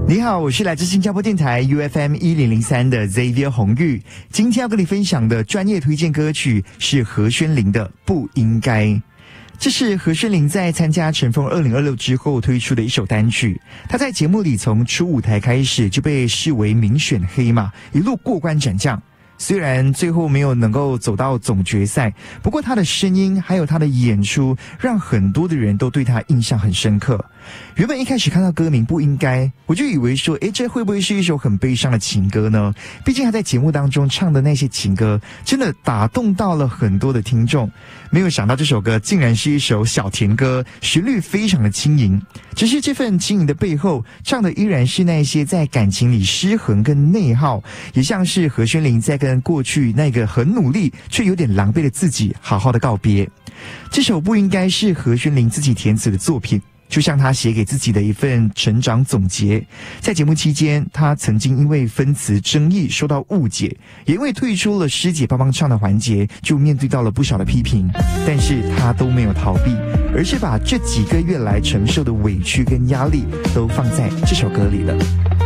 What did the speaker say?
你好，我是来自新加坡电台 UFM 1003的 Xavier 洪玉。今天要跟你分享的专业推荐歌曲是何宣琳的《不应该》。这是何宣琳在参加乘风2026之后推出的一首单曲。她在节目里从初舞台开始就被视为民选黑马，一路过关斩将。虽然最后没有能够走到总决赛，不过他的声音还有他的演出让很多的人都对他印象很深刻。原本一开始看到歌名不应该，我就以为说这会不会是一首很悲伤的情歌呢？毕竟他在节目当中唱的那些情歌真的打动到了很多的听众。没有想到这首歌竟然是一首小甜歌，旋律非常的轻盈，只是这份轻盈的背后唱的依然是那些在感情里失衡跟内耗，也像是何宣琳在跟过去那个很努力却有点狼狈的自己好好的告别。这首不应该是何宣琳自己填词的作品，就像他写给自己的一份成长总结。在节目期间，他曾经因为分词争议受到误解，也因为退出了师姐帮忙唱的环节，就面对到了不少的批评。但是他都没有逃避，而是把这几个月来承受的委屈跟压力都放在这首歌里了。